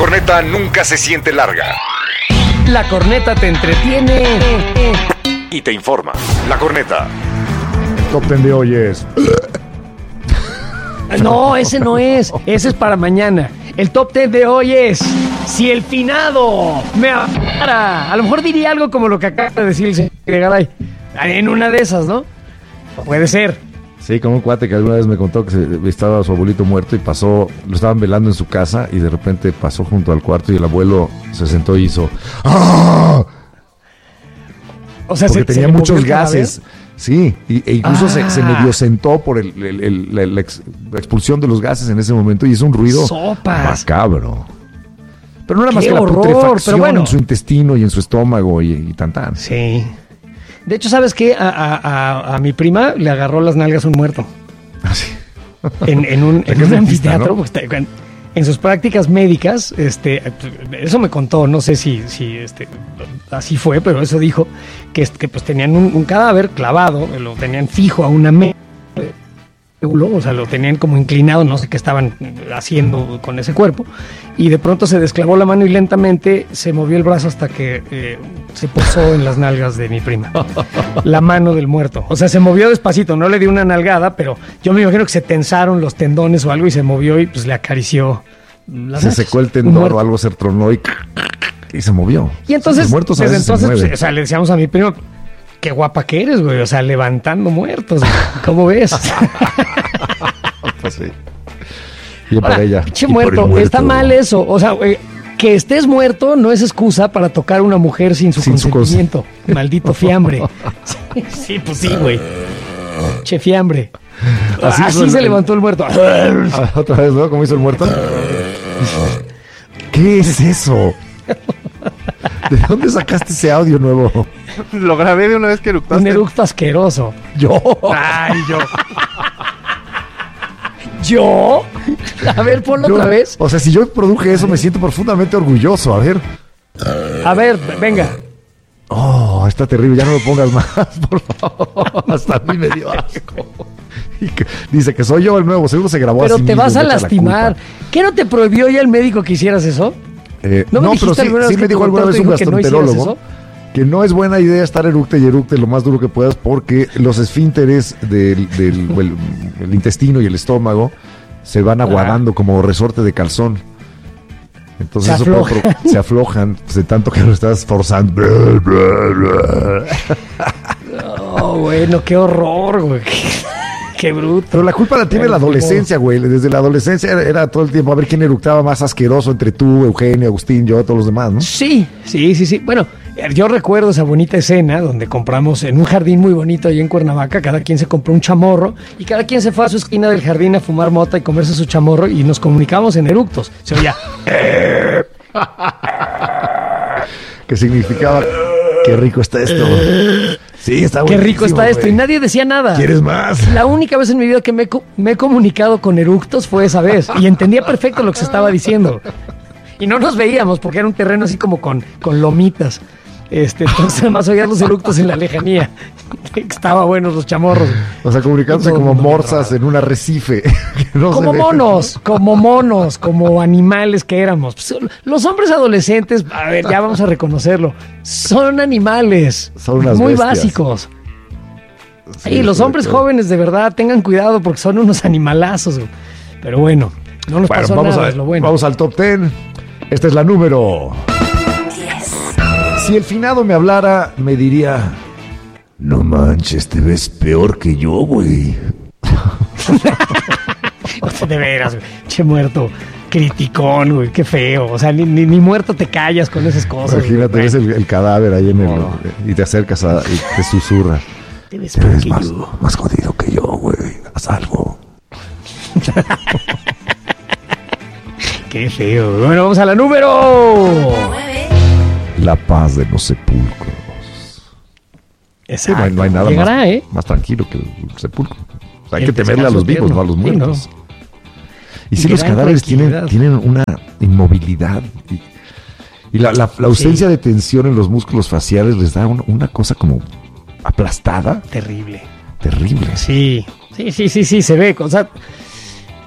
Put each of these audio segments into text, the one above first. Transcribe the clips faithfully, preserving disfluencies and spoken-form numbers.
corneta nunca se siente larga. La corneta te entretiene Y te informa. La corneta. El top ten de hoy es... No, ese no es. Ese es para mañana. El top ten de hoy es... Si el finado me amara. A lo mejor diría algo como lo que acaba de decir el señor Garay. En una de esas, ¿no? Puede ser. Sí, como un cuate que alguna vez me contó que se, estaba su abuelito muerto y pasó, lo estaban velando en su casa y de repente pasó junto al cuarto y el abuelo se sentó y hizo ¡ah! O sea, porque se, tenía se muchos gases. Sí, y, e incluso ah. se, se medio sentó por el, el, el, la, la, ex, la expulsión de los gases en ese momento y hizo un ruido Sopas. macabro. Pero no era más Qué que la horror, putrefacción pero bueno. en su intestino y en su estómago y, y tan tan. Sí. De hecho, ¿sabes qué? A, a, a, a mi prima le agarró las nalgas un muerto. Ah, sí. En, en un, en un dentista, anfiteatro. ¿no? Pues, en sus prácticas médicas, este, eso me contó, no sé si, si este, así fue, pero eso dijo, que, que pues tenían un, un cadáver clavado, lo tenían fijo a una mesa, o sea, lo tenían como inclinado, no sé qué estaban haciendo con ese cuerpo, y de pronto se desclavó la mano y lentamente se movió el brazo hasta que eh, se posó en las nalgas de mi prima. La mano del muerto. O sea, se movió despacito, no le dio una nalgada, pero yo me imagino que se tensaron los tendones o algo y se movió y pues le acarició las Se nalgas. secó el tendón o algo, se tronó y, y se movió. Y entonces, Los muertos a desde veces se entonces, mueven. pues, o sea, le decíamos a mi prima, qué guapa que eres, güey, o sea, levantando muertos, güey. ¿Cómo ves? Pues sí. Bien Ahora, para ella. pinche Y por el muerto, muerto. está mal eso, o sea, güey, que estés muerto no es excusa para tocar a una mujer sin su Sin su consentimiento. Maldito fiambre. Sí, sí, pues sí, güey. Che fiambre. Así Así, hizo el- se levantó el muerto. Ah, otra vez, ¿no? ¿Cómo hizo el muerto? ¿Qué es eso? ¿De dónde sacaste ese audio nuevo? Lo grabé de una vez que eructaste. Un eructo asqueroso. Yo. Ay, yo. ¿Yo? A ver, ponlo Yo- otra vez. O sea, si yo produje eso, me siento profundamente orgulloso. A ver. A ver, venga. Oh, está terrible. Ya no lo pongas más, por favor. Hasta a mí me dio asco. Y que- dice que soy yo el nuevo. Seguro se grabó Pero así te mismo vas y a me echa la lastimar. culpa. ¿Qué no te prohibió ya el médico que hicieras eso? Eh, ¿No me no, dijiste pero sí, alguna vez sí que me tu dijo alguna doctor vez te un dijo que no hicieras gastroenterólogo eso? que no es buena idea estar eructe y eructe lo más duro que puedas porque los esfínteres del, del el, el intestino y el estómago se van aguadando como resorte de calzón. Entonces Se eso puede aflojan. pro- se aflojan pues, de tanto que lo estás forzando. Oh, bueno, qué horror, güey. Qué bruto. Pero la culpa la tiene Bueno, la adolescencia, güey. Desde la adolescencia era, era todo el tiempo a ver quién eructaba más asqueroso entre tú, Eugenio, Agustín, yo, todos los demás, ¿no? Sí, sí, sí, sí. Bueno, yo recuerdo esa bonita escena donde compramos en un jardín muy bonito ahí en Cuernavaca, cada quien se compró un chamorro y cada quien se fue a su esquina del jardín a fumar mota y comerse su chamorro y nos comunicamos en eructos. Se oía, Que significaba qué rico está esto. Sí, está qué rico buenísimo, está esto. güey. Y nadie decía nada. ¿Quieres más? La única vez en mi vida que me, he co- me he comunicado con eructos fue esa vez. Y entendía perfecto lo que se estaba diciendo. Y no nos veíamos porque era un terreno así como con, con lomitas. Este, entonces además oías los eructos en la lejanía. Estaba buenos los chamorros. O sea, comunicándose Y todo el como mundo morsas en un arrecife. Que no Como se ve. monos, como monos, como animales que éramos. Pues, los hombres adolescentes, a ver, ya vamos a reconocerlo, son animales. Son unas muy bestias. básicos. Sí, y los estoy de hombres acuerdo. jóvenes, de verdad, tengan cuidado porque son unos animalazos. Güey. Pero bueno, no nos Bueno, pasó vamos, nada, a, es lo bueno. vamos al top ten. Esta es la número. Si el finado me hablara, me diría: no manches, te ves peor que yo, güey. O sea, de veras, güey. Che muerto, criticón, güey, qué feo. O sea, ni, ni, ni muerto te callas con esas cosas. Imagínate, güey. ves el, el cadáver ahí en el. No. Y te acercas a, y te susurra. Te ves Te peor ves que más, yo. más jodido que yo, güey. Haz algo. Qué feo. Güey. Bueno, vamos a la número. La paz de los sepulcros. Sí, no, hay, no hay nada Llegará, más, ¿eh? más tranquilo que el sepulcro. O sea, hay El que temerle a los descanso vivos, no a los eterno. muertos. Sí, Y si los Gran cadáveres tienen, tranquilidad. tienen una inmovilidad y, y la, la- la ausencia Sí. de tensión en los músculos faciales les da un- una cosa como aplastada, Terrible. terrible. Sí, sí, sí, sí, sí, se ve. O sea,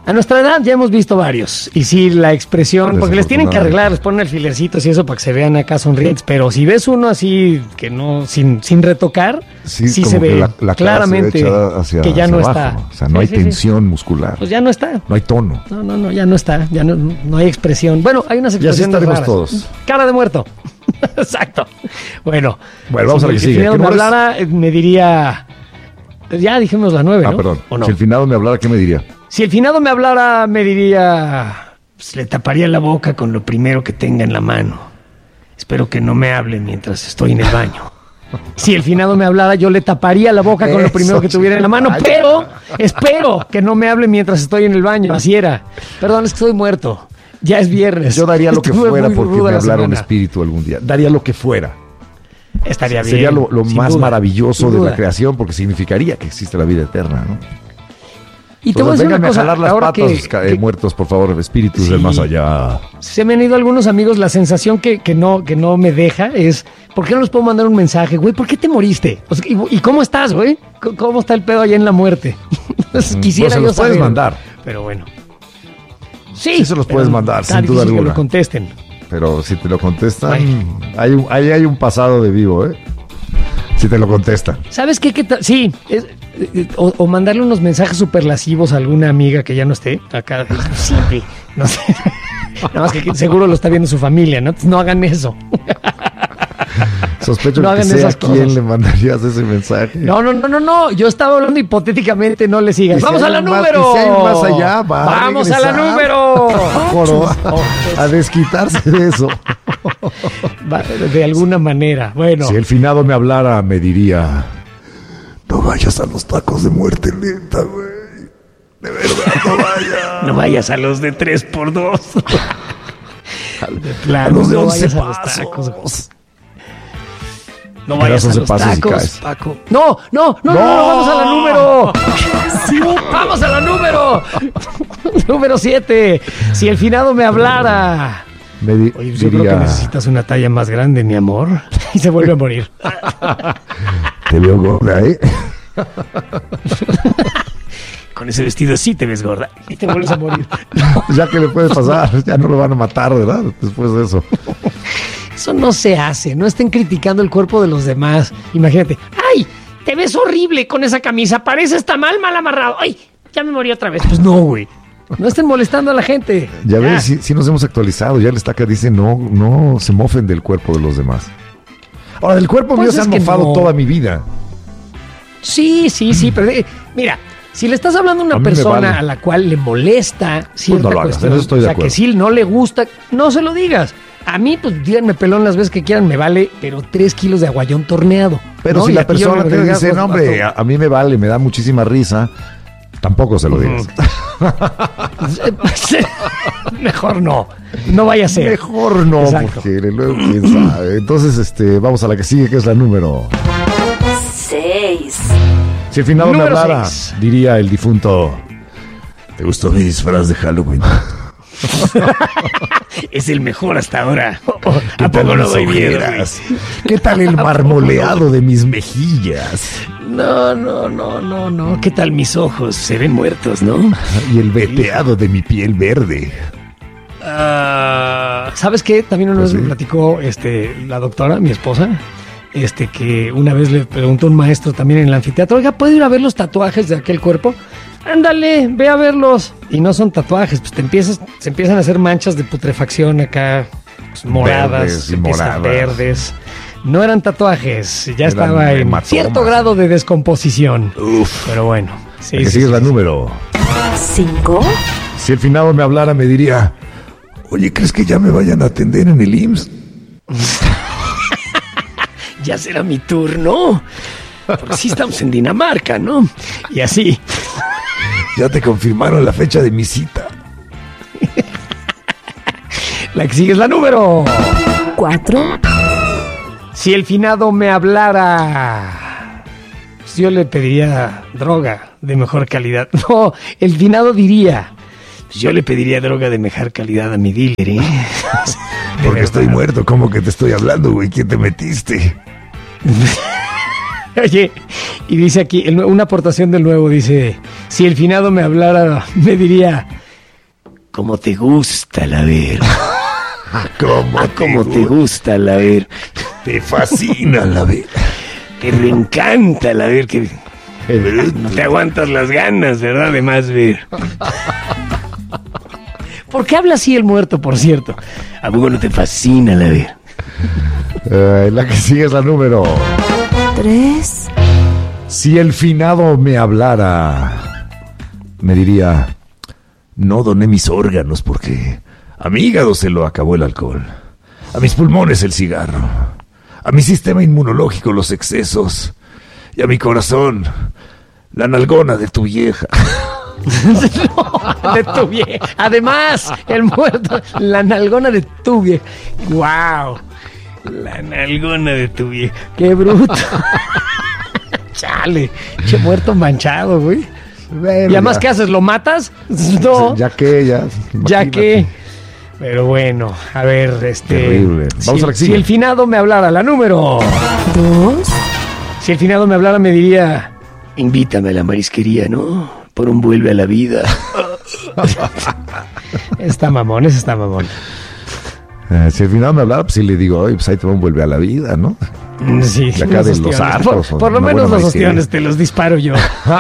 A nuestra edad ya hemos visto varios. Y sí, la expresión, porque les tienen que arreglar, les ponen alfilercitos y eso para que se vean acá sonrientes. Pero si ves uno así, que no, sin, sin retocar, sí, sí se ve la, la claramente se ve hacia, que ya no abajo. Está. O sea, no sí, hay sí, tensión sí. muscular. Pues ya no está. No hay tono. No, no, no, ya no está. Ya no, no hay expresión. Bueno, hay unas expresiones raras. Ya todos. Cara de muerto. Exacto. Bueno. Bueno, vamos si a la que si sigue. Si me hablara, me diría... Ya dijimos la nueve, ah, ¿no? perdón. ¿O no? Si el finado me hablara, ¿qué me diría? Si el finado me hablara, me diría... Pues le taparía la boca con lo primero que tenga en la mano. Espero que no me hable mientras estoy en el baño. Si el finado me hablara, yo le taparía la boca con Eso, lo primero que tuviera en la mano, pero espero que no me hable mientras estoy en el baño. Así era. Perdón, es que estoy muerto. Ya es viernes. Yo daría lo que Estuve fuera porque me hablara un espíritu algún día. Daría lo que fuera. Estaría bien. Sería lo, lo más duda, maravilloso de la creación porque significaría que existe la vida eterna, ¿no? Y te voy a decir una cosa, a jalar las patas, que, que, muertos, por favor, espíritus sí, del más allá. Se me han ido algunos amigos, la sensación que, que, no, que no me deja es, ¿por qué no les puedo mandar un mensaje? Güey, ¿por qué te moriste? O sea, ¿y, ¿Y cómo estás, güey? ¿Cómo está el pedo allá en la muerte? Quisiera pues se yo los saber, puedes mandar. Pero bueno. Sí, sí se los puedes mandar, sin duda alguna. Que lo contesten. Pero si te lo contestan, hay un, ahí hay un pasado de vivo, ¿eh? Si te lo contestan. ¿Sabes qué? qué ta- sí, es, o, o mandarle unos mensajes superlasivos a alguna amiga que ya no esté acá. Siempre, no sé. Nada más que seguro lo está viendo su familia, ¿no? No hagan eso. Sospecho no que sea a quién le mandarías ese mensaje. No, no, no, no, no. Yo estaba hablando hipotéticamente, no le sigas. ¡Vamos si a la más, número! Si hay un más allá, va ¡Vamos a, a la número! a, a desquitarse de eso. De alguna manera, bueno. Si el finado me hablara, me diría: no vayas a los tacos de muerte lenta, güey. De verdad, no vayas. No vayas a los de tres por dos. De plano, a los de no once vayas pasos. A los tacos. No vayas a los tacos, Paco. No, no, no, no, no, vamos a la número. Sí, vamos a la número. Número siete. Si el finado me hablara. Me di- Oye, yo diría... creo que necesitas una talla más grande, mi amor. Y se vuelve a morir. Te veo gorda, ¿eh? Con ese vestido sí te ves gorda. Y te vuelves a morir. Ya que le puede pasar, ya no lo van a matar, ¿verdad? Después de eso. Eso no se hace. No estén criticando el cuerpo de los demás. Imagínate. ¡Ay! Te ves horrible con esa camisa. Pareces tamal mal amarrado. ¡Ay! Ya me morí otra vez. Pues no, güey. No estén molestando a la gente. Ya, ya. ves, si, si nos hemos actualizado. Ya el Estaca dice, no, no se mofen del cuerpo de los demás. Ahora, del cuerpo pues mío se han mofado no. toda mi vida. Sí, sí, sí, pero eh, mira, si le estás hablando a una a persona vale. a la cual le molesta cierta pues no lo cuestión, hagas, estoy o de sea, acuerdo. que si no le gusta, no se lo digas. A mí, pues díganme pelón las veces que quieran, me vale, pero tres kilos de aguayón torneado. Pero ¿no? si y la persona te dice, pues, no, hombre, a, a mí me vale, me da muchísima risa, tampoco se lo digas. Mejor no, no vaya a ser. Mejor no, Exacto. porque luego quién sabe. Entonces, este, vamos a la que sigue, que es la número seis. Si el finado número me hablara, seis. diría el difunto: ¿te gustó mi disfraz de Halloween? Es el mejor hasta ahora. ¿Qué ¿A tal poco no mis doy miedo? ojeras? ¿Qué tal el marmoleado de mis mejillas? No, no, no, no, no. ¿Qué tal mis ojos? Se ven muertos, ¿no? Y el veteado de mi piel verde. Uh, ¿Sabes qué? También una vez me platicó este, la doctora, mi esposa, este, que una vez le preguntó a un maestro también en el anfiteatro: oiga, ¿puedo ir a ver los tatuajes de aquel cuerpo? Ándale, ve a verlos. Y no son tatuajes, pues te empiezas, se empiezan a hacer manchas de putrefacción acá, pues, moradas, verdes, y moradas. verdes. No eran tatuajes, ya eran estaba en hematomas. Cierto grado de descomposición. Uf. Pero bueno. Sí, que sí, sigues sí, la sí. número cinco. Si el finado me hablara, me diría: oye, ¿crees que ya me vayan a atender en el I M S S? Ya será mi turno. Porque sí estamos en Dinamarca, ¿no? Y así. Ya te confirmaron la fecha de mi cita. La que sigue es la número cuatro. Si el finado me hablara, pues yo le pediría droga de mejor calidad. No, el finado diría: pues yo le pediría droga de mejor calidad a mi dealer, ¿eh? Porque estoy muerto, ¿cómo que te estoy hablando, güey? ¿Quién te metiste? Oye, y dice aquí, el nue- una aportación del nuevo, dice, si el finado me hablara, me diría, ¿cómo te gusta la ver? ¿Cómo, Ah, ¿cómo te gusta la ver? te fascina la vida? Te reencanta la ver, que no te aguantas las ganas, ¿verdad? De más ver. ¿Por qué habla así el muerto, por cierto? ¿A poco no te fascina la ver? Eh, la que sigue es la número. tres, Si el finado me hablara, me diría, no doné mis órganos porque a mi hígado se lo acabó el alcohol, a mis pulmones el cigarro, a mi sistema inmunológico los excesos y a mi corazón la nalgona de tu vieja. De tu vieja. Además, el muerto, la nalgona de tu vieja. ¡Wow! La nalgona de tu vieja. ¡Qué bruto! Chale, che muerto manchado, güey. Bueno, Y además, ya. ¿qué haces? ¿Lo matas? No. Ya que, ya. Ya imagínate. que. Pero bueno, a ver, este. Terrible. Vamos si, a la que si sigue. el finado me hablara, la número. dos, Si el finado me hablara, me diría: invítame a la marisquería, ¿no? Por un vuelve a la vida. Está mamón, ese está mamón. Eh, si al final me hablara, pues sí le digo, oye, pues ahí te va un vuelve a la vida, ¿no? Sí, De acá unos de los ostiones. arcos, Por, o por lo una menos buena los marisquería. ostiones te los disparo yo.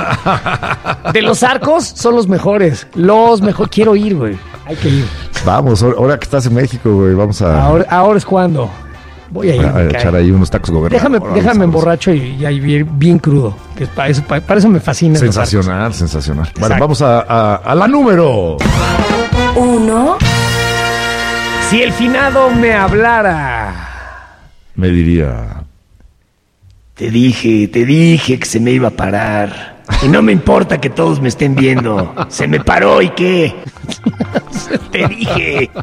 De los arcos son los mejores. Los mejores. Quiero ir, güey. Hay que ir. Vamos, ahora- ahora que estás en México, güey, vamos a, Ahora, ahora es cuando. Voy a ir. a me echar cae. ahí unos tacos gobernador. Déjame, Vamos, déjame vamos. emborracho y, y ahí bien, bien crudo. Que para eso, para, para eso me fascina. los arcos. Sensacional, sensacional. Bueno, Exacto. vamos a, a- a la número. uno, Si el finado me hablara. Me diría, Te dije, te dije que se me iba a parar. Y no me importa que todos me estén viendo. Se me paró y qué. Te dije.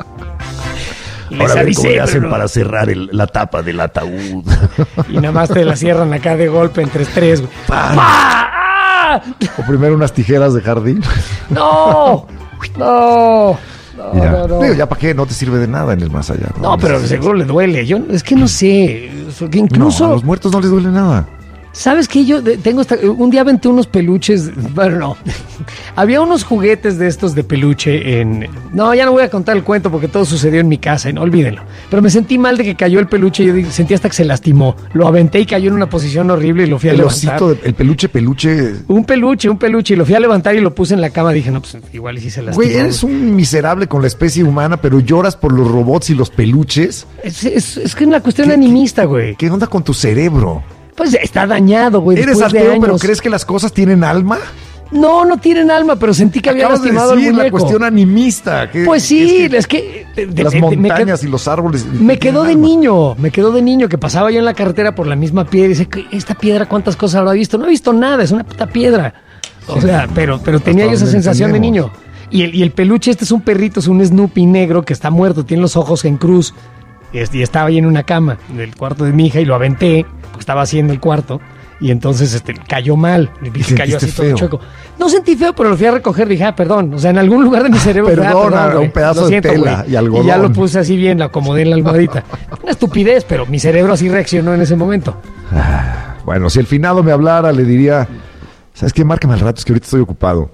Les ahora a ver cómo avisé, le hacen pero no. para cerrar el- la tapa del ataúd. Y nada más te la cierran acá de golpe entre tres. güey. ¡Pa! ¡Ah! O primero unas tijeras de jardín. ¡No! ¡No! No, Y ya. no, no. Digo, ya para qué, no te sirve de nada en el más allá. No, pero seguro le duele. Yo es que no sé. Porque incluso. No, a los muertos no les duele nada. ¿Sabes qué? Yo de- tengo esta- un día aventé unos peluches, bueno, no. Había unos juguetes de estos de peluche en... No, ya no voy a contar el cuento porque todo sucedió en mi casa, no olvídenlo. Pero me sentí mal de que cayó el peluche y yo di- sentí hasta que se lastimó. Lo aventé y cayó en una posición horrible y lo fui a El levantar. osito, de- el peluche, peluche. Un peluche, un peluche, y lo fui a levantar y lo puse en la cama. Dije, no, pues igual y si se lastimó. Güey, eres un miserable con la especie humana, pero lloras por los robots y los peluches. Es, es, es que es una cuestión ¿Qué- animista, güey. ¿Qué onda con tu cerebro? Pues está dañado, güey. Eres después de ateo, pero años. ¿crees que las cosas tienen alma? No, no tienen alma, pero sentí que había Acabas de lastimado al decir la muñeco. cuestión animista. que- Pues sí, es que es que... de- de- las de- de- me montañas qued- y los árboles. Me quedó de tienen alma. niño, me quedó de niño que pasaba yo en la carretera por la misma piedra y dice, "¿Qué- esta piedra cuántas cosas habrá visto? No he visto nada, es una puta piedra. O sea, pero, pero tenía yo esa donde sensación de niño. entendemos. Y el, y el peluche este es un perrito, es un Snoopy negro que está muerto, tiene los ojos en cruz. Y, es- y estaba ahí en una cama del cuarto de mi hija y lo aventé, porque estaba así en el cuarto. Y entonces este, cayó mal, y ¿Y cayó así sentiste todo feo? chueco. No sentí feo, pero lo fui a recoger, dije, ah, perdón. O sea, en algún lugar de mi cerebro. dije, ah, Perdón, perdón, a güey, un pedazo lo de siento, tela güey. y algodón. Y ya lo puse así bien, lo acomodé en la almohadita. Una estupidez, pero mi cerebro así reaccionó en ese momento. Bueno, si el finado me hablara, le diría, ¿sabes qué? Márcame al rato, es que ahorita estoy ocupado.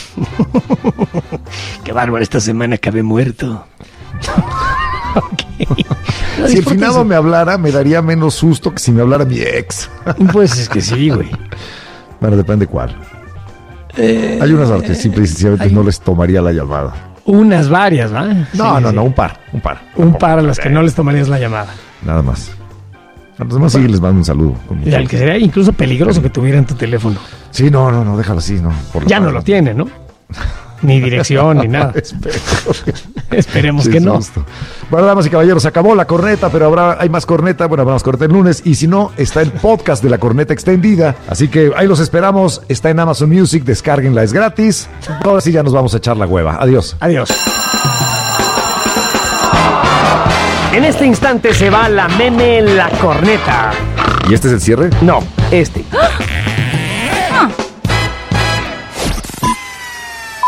Qué bárbaro, esta semana acabé muerto. Ok. No, Si el disfrútense. finado me hablara, me daría menos susto que si me hablara mi ex. Pues es que sí, güey. Bueno, depende cuál. Eh, Hay unas artes simple y sencillamente no les tomaría la llamada. Unas varias, ¿va? No, Sí, no, sí. no, un par, un par. Un par a las que no les tomarías la llamada. Nada más. A los demás sí les mando un saludo. con mucho Y al que sería incluso peligroso que tuvieran tu teléfono. Sí, no, no, no, déjalo así, no. por la Ya no paz, lo tiene, ¿no? Ni dirección, ni nada. Espero. Esperemos Sí, que no. susto. Bueno, damas y caballeros, se acabó la corneta, pero habrá, hay más corneta. Bueno, habrá más corneta el lunes. Y si no, está el podcast de la corneta extendida. Así que ahí los esperamos. Está en Amazon Music, descárguenla, es gratis. Ahora sí ya nos vamos a echar la hueva. Adiós. Adiós. En este instante se va la meme la corneta. ¿Y este es el cierre? No, este.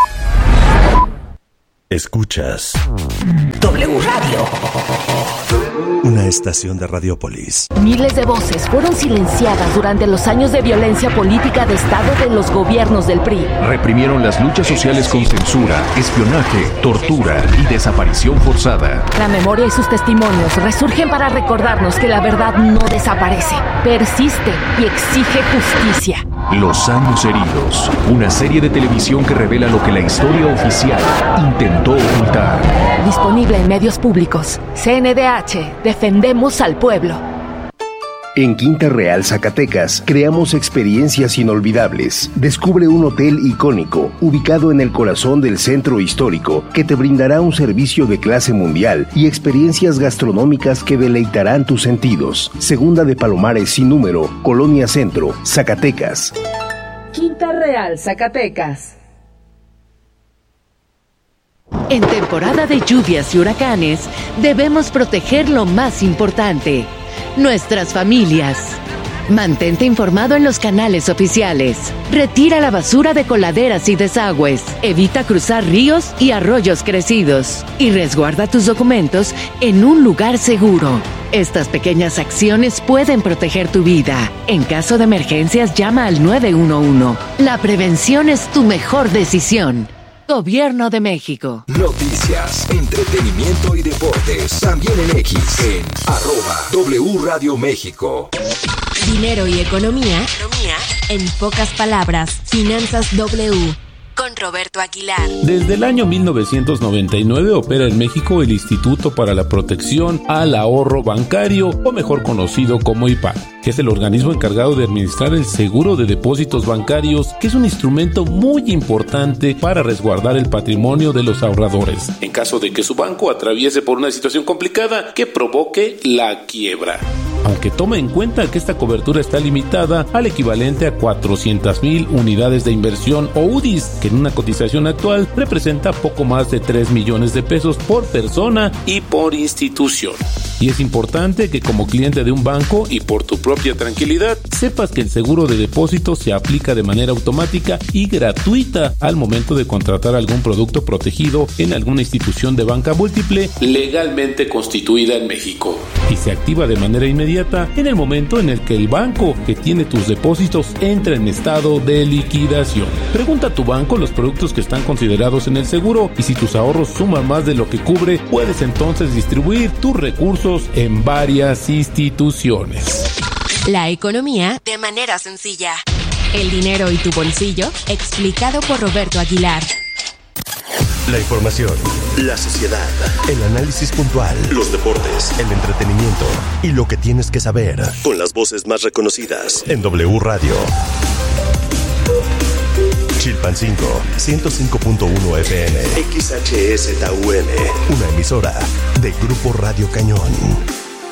Escuchas W Radio. una estación de Radiopolis. Miles de voces fueron silenciadas durante los años de violencia política de Estado de los gobiernos del P R I. Reprimieron las luchas sociales con censura, espionaje, tortura y desaparición forzada. La memoria y sus testimonios resurgen para recordarnos que la verdad no desaparece, persiste y exige justicia. Los años heridos, una serie de televisión que revela lo que la historia oficial intentó ocultar. Disponible en medios públicos. C N D H, defendemos al pueblo. En Quinta Real, Zacatecas, creamos experiencias inolvidables. Descubre un hotel icónico, ubicado en el corazón del centro histórico, que te brindará un servicio de clase mundial y experiencias gastronómicas que deleitarán tus sentidos. Segunda de Palomares sin número, Colonia Centro, Zacatecas. Quinta Real, Zacatecas. En temporada de lluvias y huracanes, debemos proteger lo más importante: nuestras familias. Mantente informado en los canales oficiales. Retira la basura de coladeras y desagües. Evita cruzar ríos y arroyos crecidos. Y resguarda tus documentos en un lugar seguro. Estas pequeñas acciones pueden proteger tu vida. En caso de emergencias, llama al nueve uno uno. La prevención es tu mejor decisión. Gobierno de México. Noticias, entretenimiento y deportes. También en X, en arroba W Radio México. Dinero y economía, economía, en pocas palabras, Finanzas W. Con Roberto Aguilar. Desde el año mil novecientos noventa y nueve opera en México el Instituto para la Protección al Ahorro Bancario, o mejor conocido como I P A D, que es el organismo encargado de administrar el seguro de depósitos bancarios, que es un instrumento muy importante para resguardar el patrimonio de los ahorradores, en caso de que su banco atraviese por una situación complicada que provoque la quiebra. Aunque tome en cuenta que esta cobertura está limitada al equivalente a cuatrocientas mil unidades de inversión o U D I S, que en una cotización actual representa poco más de tres millones de pesos por persona y por institución. Y es importante que como cliente de un banco y por tu propia tranquilidad, sepas que el seguro de depósito se aplica de manera automática y gratuita al momento de contratar algún producto protegido en alguna institución de banca múltiple legalmente constituida en México. Y se activa de manera inmediata en el momento en el que el banco que tiene tus depósitos entra en estado de liquidación. Pregunta a tu banco los productos que están considerados en el seguro, y si tus ahorros suman más de lo que cubre, puedes entonces distribuir tus recursos en varias instituciones. La economía de manera sencilla. El dinero y tu bolsillo, explicado por Roberto Aguilar. La información, la sociedad, el análisis puntual, los deportes, el entretenimiento y lo que tienes que saber, con las voces más reconocidas en W Radio. Chilpancingo, ciento cinco punto uno F M, X H S T U M, una emisora de Grupo Radio Cañón.